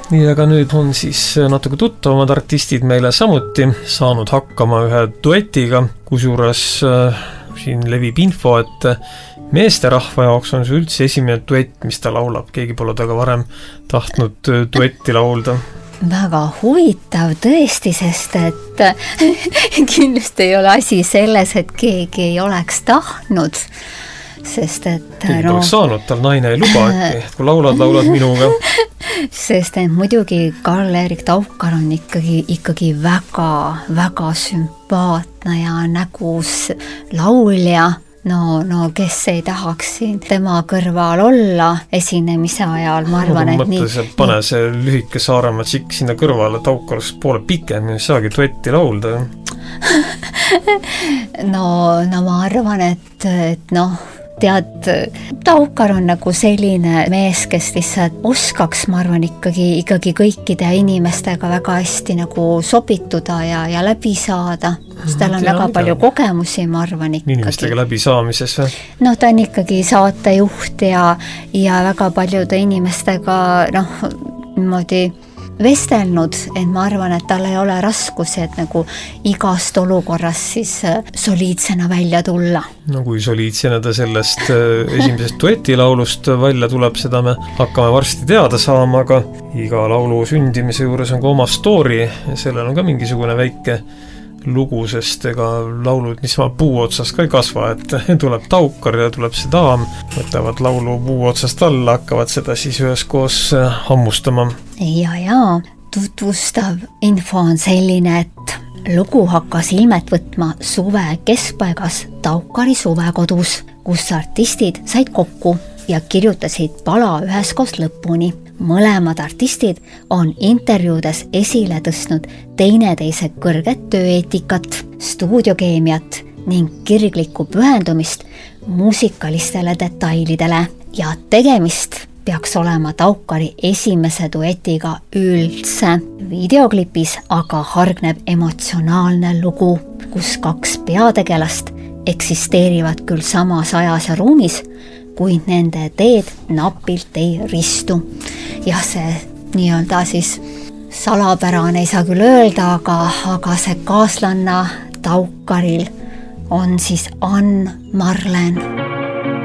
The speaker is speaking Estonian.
nii, aga nüüd on siis natuke tuttavamad artistid meile samuti saanud hakkama ühe duetiga, kusjuures siin levib info, et meesterahva jaoks on see üldse esimene duett, mis ta laulab, keegi pole taga varem tahtnud duetti laulda. Väga huvitav tõesti, sest et kindlasti ei ole asi selles, et keegi ei oleks tahtnud, sest et keegi poleks saanud, tal naine ei luba, et kui laulad minuga. Sest et muidugi Karl-Erik Taukar on ikkagi väga sümpaatne ja nägus laulja. No kes ei tahaks siin tema kõrval olla esinemise ajal, ma arvan, et nii. Pane see lühike Saaremaa tšikk sinna kõrvale, Taukar oleks poole pikem, ei saagi duetti laulda. No ma arvan, et noh, tead, Taukar on nagu selline mees, kes lihtsalt oskaks, ma arvan, ikkagi kõikide inimestega väga hästi nagu sobituda ja läbi saada. Tal on väga palju kogemusi, ma arvan ikkagi. Inimestega läbi saamises või? No ta on ikkagi saatejuht ja väga paljude inimestega niimoodi vestelnud, et ma arvan, et tal ei ole raskusi, et nagu igast olukorrast siis soliidsena välja tulla. No kui soliidsena ta sellest esimesest duetilaulust välja tuleb, seda me hakkame varsti teada saama, aga iga laulu sündimise juures on ka oma story ja sellel on ka mingisugune väike lugu, sest ega laulud niisama puu otsast ka ei kasva, et tuleb Taukar ja tuleb see daam, võtavad laulu puu otsast alla, hakkavad seda siis üheskoos hammustama. Ja, tutvustav info on selline, et lugu hakkas ilmet võtma suve keskpaigas Taukari suvekodus, kus artistid said kokku ja kirjutasid pala üheskoos lõpuni. Mõlemad artistid on intervjuudes esile tõstnud teineteise kõrget tööeetikat, stuudiokeemiat ning kirglikku pühendumist muusikalistele detailidele ja tegemist peaks olema Taukari esimese duetiga üldse. Videoklipis aga hargneb emotsionaalne lugu, kus kaks peategelast eksisteerivad küll samas ajas ja ruumis, kuid nende teed napilt ei ristu. Ja see nii-öelda siis salapärane ei saa küll öelda, aga see kaaslanna Taukaril on siis Ann Marlen.